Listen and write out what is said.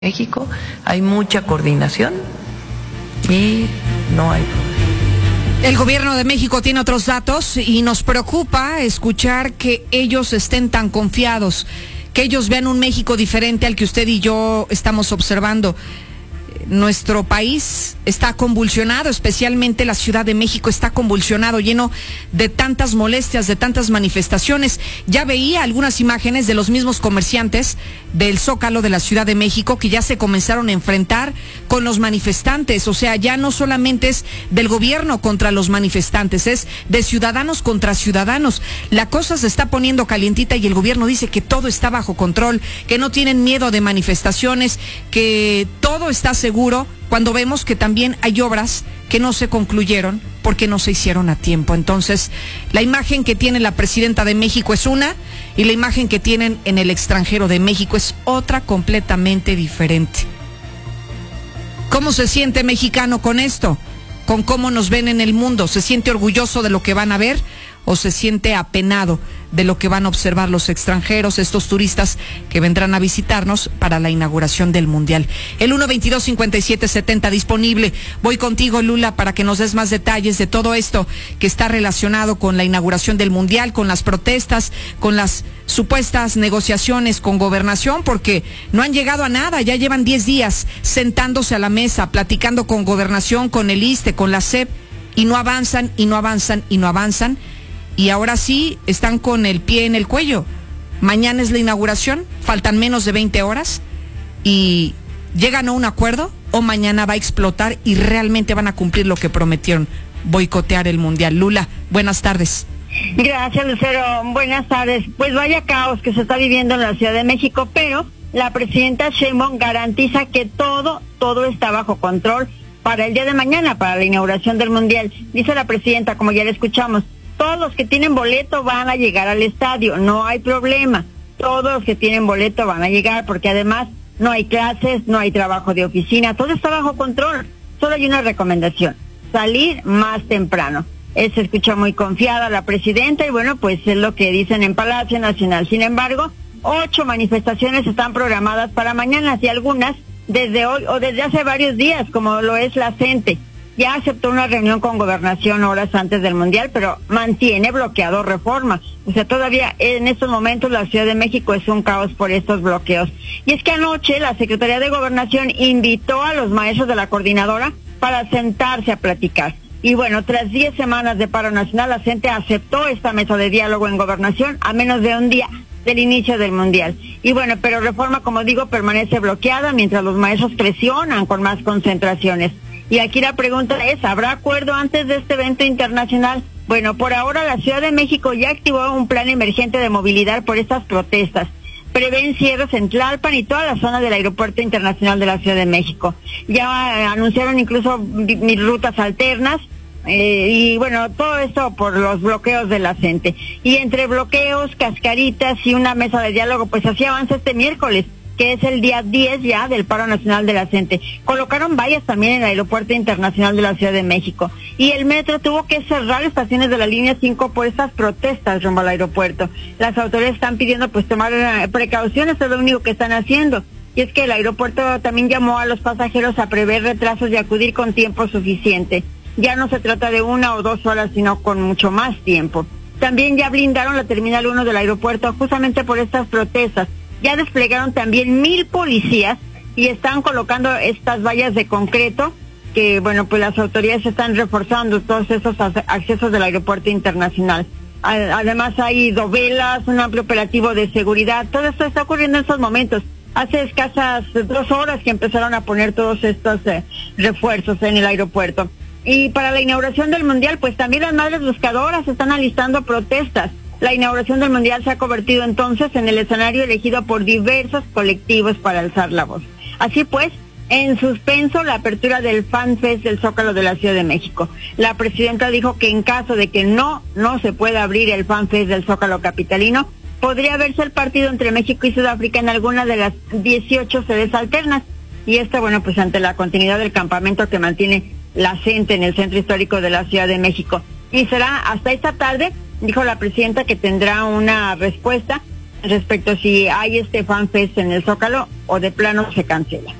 México, hay mucha coordinación y no hay problema. El gobierno de México tiene otros datos y nos preocupa escuchar que ellos estén tan confiados, que ellos vean un México diferente al que usted y yo estamos observando. Nuestro país está convulsionado, especialmente la Ciudad de México está convulsionado, lleno de tantas molestias, de tantas manifestaciones. Ya veía algunas imágenes de los mismos comerciantes del Zócalo de la Ciudad de México que ya se comenzaron a enfrentar con los manifestantes. O sea, ya no solamente es del gobierno contra los manifestantes, es de ciudadanos contra ciudadanos. La cosa se está poniendo calientita y el gobierno dice que todo está bajo control, que no tienen miedo de manifestaciones, que todo está seguro, cuando vemos que también hay obras que no se concluyeron porque no se hicieron a tiempo. Entonces, la imagen que tiene la presidenta de México es una y la imagen que tienen en el extranjero de México es otra completamente diferente. ¿Cómo se siente mexicano con esto? ¿Con cómo nos ven en el mundo? ¿Se siente orgulloso de lo que van a ver o se siente apenado de lo que van a observar los extranjeros, estos turistas que vendrán a visitarnos para la inauguración del Mundial? El 122-5770 disponible. Voy contigo, Lula, para que nos des más detalles de todo esto que está relacionado con la inauguración del Mundial, con las protestas, con las supuestas negociaciones con Gobernación, porque no han llegado a nada. Ya llevan 10 días sentándose a la mesa, platicando con Gobernación, con el ISSSTE, con la SEP, y no avanzan, y no avanzan, y no avanzan. Y ahora sí están con el pie en el cuello. Mañana es la inauguración, faltan menos de 20 horas y llegan a un acuerdo o mañana va a explotar y realmente van a cumplir lo que prometieron, boicotear el Mundial. Lula, buenas tardes. Gracias, Lucero. Buenas tardes. Pues vaya caos que se está viviendo en la Ciudad de México, pero la presidenta Sheinbaum garantiza que todo está bajo control para el día de mañana, para la inauguración del Mundial. Dice la presidenta, como ya le escuchamos, todos los que tienen boleto van a llegar al estadio, no hay problema. Todos los que tienen boleto van a llegar, porque además no hay clases, no hay trabajo de oficina, todo está bajo control. Solo hay una recomendación: salir más temprano. Se escucha muy confiada la presidenta y bueno, pues es lo que dicen en Palacio Nacional. Sin embargo, 8 manifestaciones están programadas para mañana y algunas desde hoy o desde hace varios días, como lo es la CENTE. Ya aceptó una reunión con Gobernación horas antes del Mundial, pero mantiene bloqueado Reforma. O sea, todavía en estos momentos la Ciudad de México es un caos por estos bloqueos. Y es que anoche la Secretaría de Gobernación invitó a los maestros de la coordinadora para sentarse a platicar. Y bueno, tras 10 semanas de paro nacional, la CENTE aceptó esta mesa de diálogo en Gobernación a menos de un día del inicio del Mundial. Y bueno, pero Reforma, como digo, permanece bloqueada mientras los maestros presionan con más concentraciones. Y aquí la pregunta es, ¿habrá acuerdo antes de este evento internacional? Bueno, por ahora la Ciudad de México ya activó un plan emergente de movilidad por estas protestas. Prevén cierres en Tlalpan y toda la zona del Aeropuerto Internacional de la Ciudad de México. Ya anunciaron incluso rutas alternas. Y bueno, todo esto por los bloqueos de la CENTE. Y entre bloqueos, cascaritas y una mesa de diálogo, pues así avanza este miércoles, que es el día 10 ya del paro nacional de la CENTE. Colocaron vallas también en el Aeropuerto Internacional de la Ciudad de México. Y el metro tuvo que cerrar estaciones de la línea 5 por estas protestas rumbo al aeropuerto. Las autoridades están pidiendo pues tomar precauciones, es lo único que están haciendo. Y es que el aeropuerto también llamó a los pasajeros a prever retrasos y acudir con tiempo suficiente. Ya no se trata de 1 o 2 horas, sino con mucho más tiempo. También ya blindaron la Terminal 1 del aeropuerto justamente por estas protestas. Ya desplegaron también 1000 policías y están colocando estas vallas de concreto que, bueno, pues las autoridades están reforzando todos esos accesos del aeropuerto internacional. Además hay dovelas, un amplio operativo de seguridad. Todo esto está ocurriendo en estos momentos. Hace escasas 2 horas que empezaron a poner todos estos refuerzos en el aeropuerto. Y para la inauguración del Mundial, pues también las madres buscadoras están alistando protestas. La inauguración del Mundial se ha convertido entonces en el escenario elegido por diversos colectivos para alzar la voz. Así pues, en suspenso la apertura del Fan Fest del Zócalo de la Ciudad de México. La presidenta dijo que en caso de que no se pueda abrir el Fan Fest del Zócalo capitalino, podría verse el partido entre México y Sudáfrica en alguna de las 18 sedes alternas. Y esto, bueno, pues ante la continuidad del campamento que mantiene la CENTE en el centro histórico de la Ciudad de México. Y será hasta esta tarde, dijo la presidenta, que tendrá una respuesta respecto a si hay FanFest en el Zócalo o de plano se cancela.